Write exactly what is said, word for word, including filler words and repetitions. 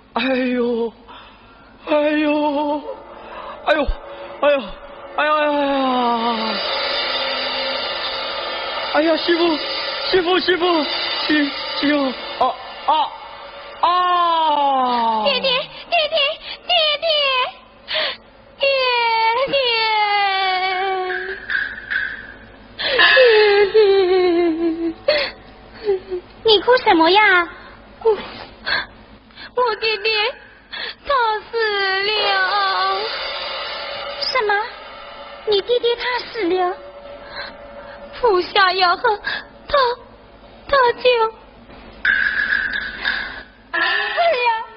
哎呦，哎呦，哎呦，哎呦，哎呀哎呀！哎呀，师傅，师傅，师傅，师师傅，啊啊啊！ 爹爹，爹爹，爹爹，爹爹，爹爹，你哭什么呀？我我爹爹他死了。什么？你爹爹他死了？服下药后，他他就。哎呀！